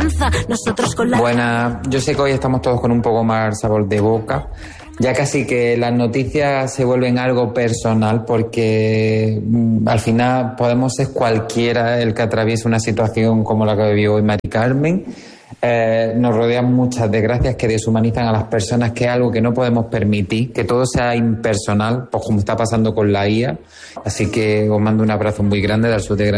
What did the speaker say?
confianza. Nosotros con la... Buenas, yo sé que hoy estamos todos con un poco más sabor de boca. Ya casi que las noticias se vuelven algo personal porque al final podemos ser cualquiera el que atraviese una situación como la que vivió hoy Mari Carmen. Nos rodean muchas desgracias que deshumanizan a las personas, que es algo que no podemos permitir, que todo sea impersonal, pues como está pasando con la IA. Así que os mando un abrazo muy grande del sur de Gran